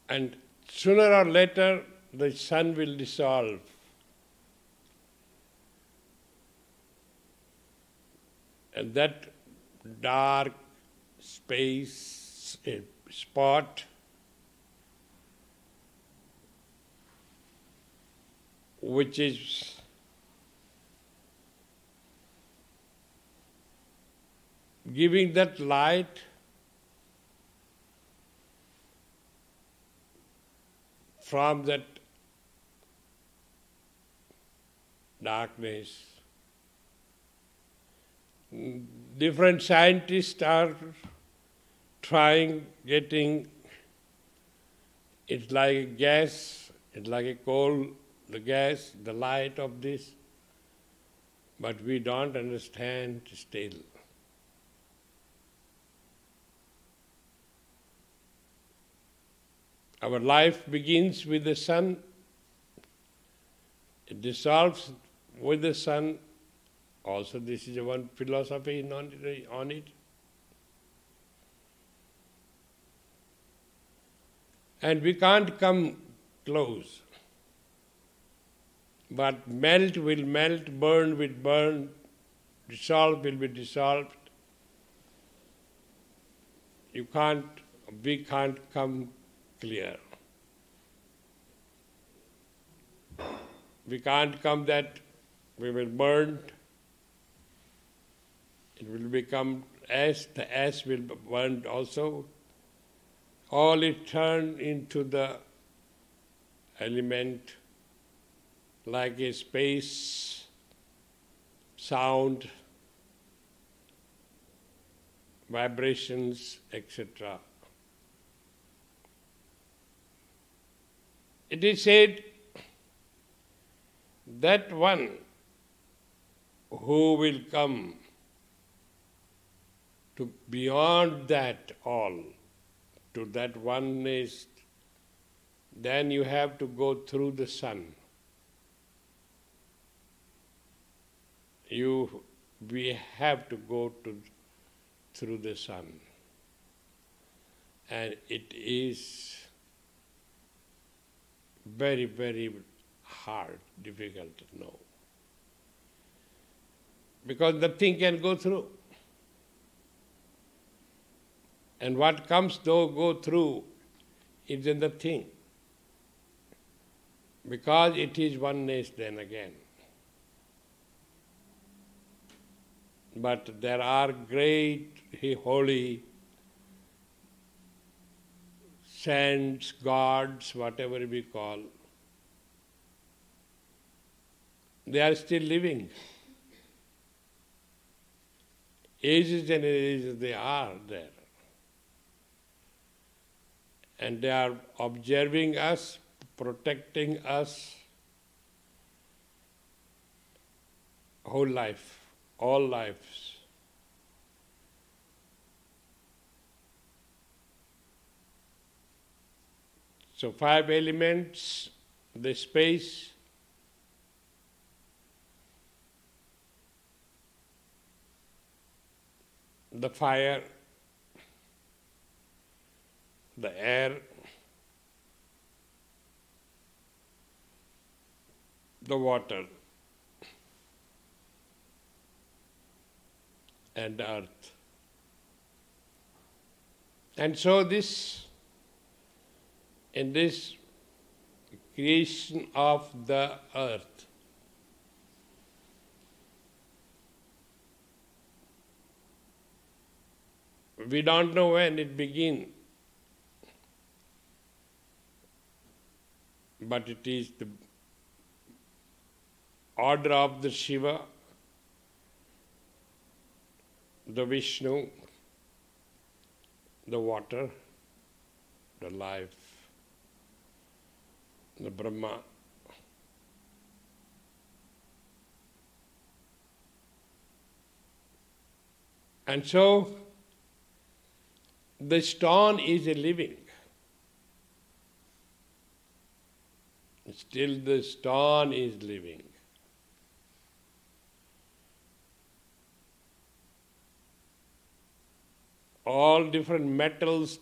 And sooner or later the sun will dissolve. And that dark space, a spot, which is giving that light from that darkness. Different scientists are trying, getting, it's like a gas, it's like a coal, the gas, the light of this, but we don't understand still. Our life begins with the sun, it dissolves with the sun. Also, this is one philosophy on it. And we can't come close. But melt will melt, burn will burn, dissolve will be dissolved. We can't come clear. We can't come that we will burn. It will become ash, the ash will be burned also. All it turned into the element like a space, sound, vibrations, etc. It is said that one who will come to beyond that all, to that oneness, then you have to go through the sun. We have to go through the sun. And it is very, very hard, difficult to know. Because nothing can go through. And what comes though go through is in the thing. Because it is oneness then again. But there are great, holy saints, gods, whatever we call. They are still living. Ages and ages they are there. And they are observing us, protecting us whole life, all lives. So 5 elements, the space, the fire, the air, the water, and the earth. And so in this creation of the earth, we don't know when it began, but it is the order of the Shiva, the Vishnu, the water, the life, the Brahma. And so the stone is a living. Still the stone is living. All different metals